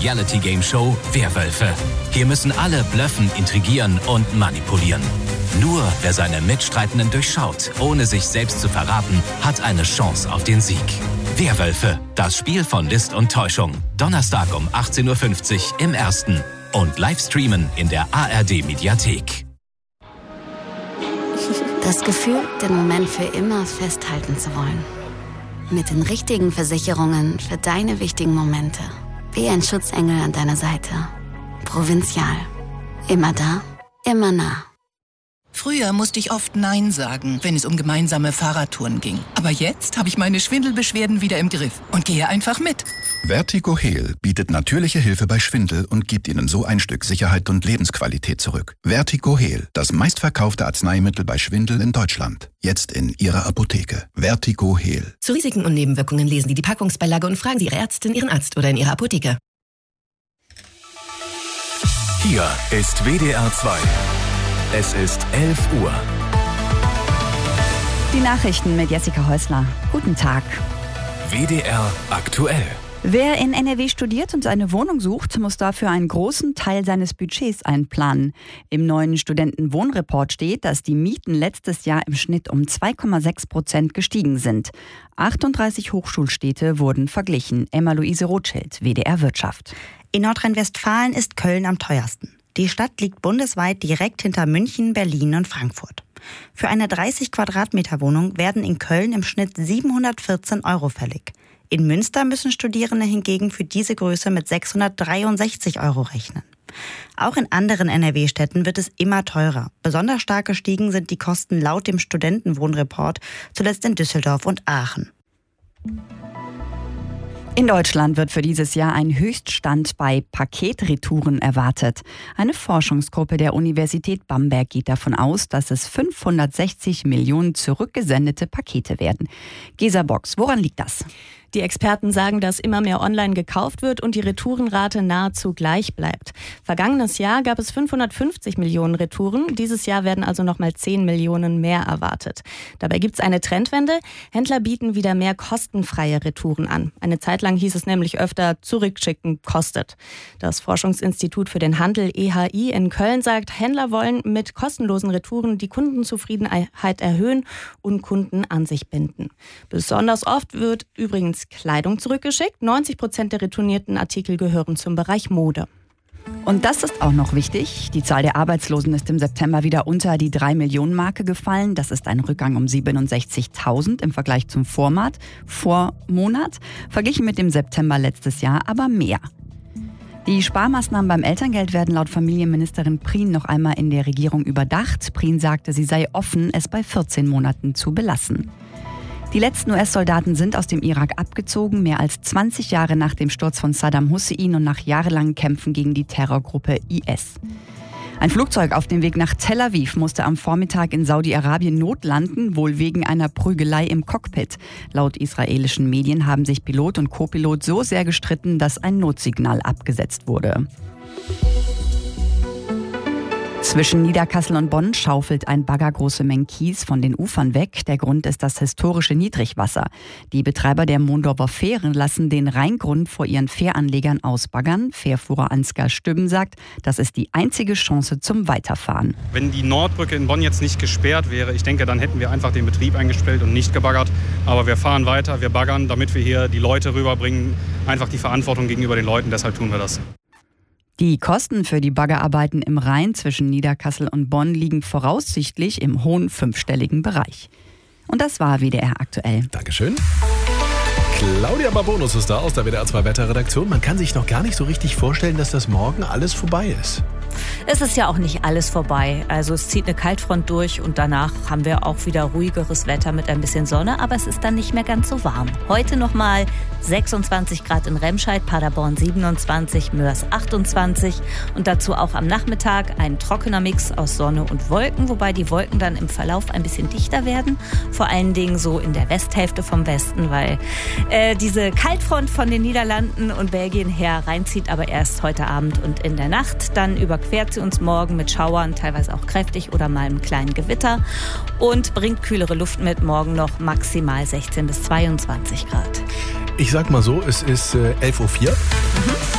Reality-Game-Show Werwölfe. Hier müssen alle blöffen, intrigieren und manipulieren. Nur wer seine Mitstreitenden durchschaut, ohne sich selbst zu verraten, hat eine Chance auf den Sieg. Werwölfe, das Spiel von List und Täuschung. Donnerstag um 18.50 Uhr im Ersten. Und Livestreamen in der ARD-Mediathek. Das Gefühl, den Moment für immer festhalten zu wollen. Mit den richtigen Versicherungen für deine wichtigen Momente. Wie ein Schutzengel an deiner Seite. Provinzial. Immer da, immer nah. Früher musste ich oft Nein sagen, wenn es um gemeinsame Fahrradtouren ging. Aber jetzt habe ich meine Schwindelbeschwerden wieder im Griff und gehe einfach mit. Vertigo Heal bietet natürliche Hilfe bei Schwindel und gibt Ihnen so ein Stück Sicherheit und Lebensqualität zurück. Vertigo Heal, das meistverkaufte Arzneimittel bei Schwindel in Deutschland. Jetzt in Ihrer Apotheke. Vertigo Heal. Zu Risiken und Nebenwirkungen lesen Sie die Packungsbeilage und fragen Sie Ihre Ärztin, Ihren Arzt oder in Ihrer Apotheke. Hier ist WDR 2. Es ist 11 Uhr. Die Nachrichten mit Jessica Häusler. Guten Tag. WDR aktuell. Wer in NRW studiert und eine Wohnung sucht, muss dafür einen großen Teil seines Budgets einplanen. Im neuen Studentenwohnreport steht, dass die Mieten letztes Jahr im Schnitt um 2,6% gestiegen sind. 38 Hochschulstädte wurden verglichen. Emma-Luise Rothschild, WDR Wirtschaft. In Nordrhein-Westfalen ist Köln am teuersten. Die Stadt liegt bundesweit direkt hinter München, Berlin und Frankfurt. Für eine 30 Quadratmeter Wohnung werden in Köln im Schnitt 714 € fällig. In Münster müssen Studierende hingegen für diese Größe mit 663 € rechnen. Auch in anderen NRW-Städten wird es immer teurer. Besonders stark gestiegen sind die Kosten laut dem Studentenwohnreport, zuletzt in Düsseldorf und Aachen. In Deutschland wird für dieses Jahr ein Höchststand bei Paketretouren erwartet. Eine Forschungsgruppe der Universität Bamberg geht davon aus, dass es 560 Millionen zurückgesendete Pakete werden. Gesa Box, woran liegt das? Die Experten sagen, dass immer mehr online gekauft wird und die Retourenrate nahezu gleich bleibt. Vergangenes Jahr gab es 550 Millionen Retouren. Dieses Jahr werden also nochmal 10 Millionen mehr erwartet. Dabei gibt es eine Trendwende. Händler bieten wieder mehr kostenfreie Retouren an. Eine Zeit lang hieß es nämlich öfter, zurückschicken kostet. Das Forschungsinstitut für den Handel EHI in Köln sagt, Händler wollen mit kostenlosen Retouren die Kundenzufriedenheit erhöhen und Kunden an sich binden. Besonders oft wird übrigens Kleidung zurückgeschickt. 90% der retournierten Artikel gehören zum Bereich Mode. Und das ist auch noch wichtig. Die Zahl der Arbeitslosen ist im September wieder unter die 3-Millionen-Marke gefallen. Das ist ein Rückgang um 67.000 im Vergleich zum Vormonat. Verglichen mit dem September letztes Jahr aber mehr. Die Sparmaßnahmen beim Elterngeld werden laut Familienministerin Prien noch einmal in der Regierung überdacht. Prien sagte, sie sei offen, es bei 14 Monaten zu belassen. Die letzten US-Soldaten sind aus dem Irak abgezogen, mehr als 20 Jahre nach dem Sturz von Saddam Hussein und nach jahrelangen Kämpfen gegen die Terrorgruppe IS. Ein Flugzeug auf dem Weg nach Tel Aviv musste am Vormittag in Saudi-Arabien notlanden, wohl wegen einer Prügelei im Cockpit. Laut israelischen Medien haben sich Pilot und Co-Pilot so sehr gestritten, dass ein Notsignal abgesetzt wurde. Zwischen Niederkassel und Bonn schaufelt ein Bagger große Mengen Kies von den Ufern weg. Der Grund ist das historische Niedrigwasser. Die Betreiber der Mondorfer Fähren lassen den Rheingrund vor ihren Fähranlegern ausbaggern. Fährführer Ansgar Stübben sagt, das ist die einzige Chance zum Weiterfahren. Wenn die Nordbrücke in Bonn jetzt nicht gesperrt wäre, ich denke, dann hätten wir einfach den Betrieb eingestellt und nicht gebaggert. Aber wir fahren weiter, wir baggern, damit wir hier die Leute rüberbringen. Einfach die Verantwortung gegenüber den Leuten, deshalb tun wir das. Die Kosten für die Baggerarbeiten im Rhein zwischen Niederkassel und Bonn liegen voraussichtlich im hohen 5-stelligen Bereich. Und das war WDR aktuell. Dankeschön. Claudia Barbonus ist da aus der WDR 2 Wetterredaktion. Man kann sich noch gar nicht so richtig vorstellen, dass das morgen alles vorbei ist. Es ist ja auch nicht alles vorbei. Also es zieht eine Kaltfront durch und danach haben wir auch wieder ruhigeres Wetter mit ein bisschen Sonne, aber es ist dann nicht mehr ganz so warm. Heute nochmal 26 Grad in Remscheid, Paderborn 27, Mörs 28 und dazu auch am Nachmittag ein trockener Mix aus Sonne und Wolken, wobei die Wolken dann im Verlauf ein bisschen dichter werden, vor allen Dingen so in der Westhälfte vom Westen, weil diese Kaltfront von den Niederlanden und Belgien her reinzieht, aber erst heute Abend und in der Nacht. Dann überquert sie uns morgen mit Schauern, teilweise auch kräftig oder mal einem kleinen Gewitter und bringt kühlere Luft mit, morgen noch maximal 16 bis 22 Grad. Ich sag mal so, es ist 11.04 Uhr.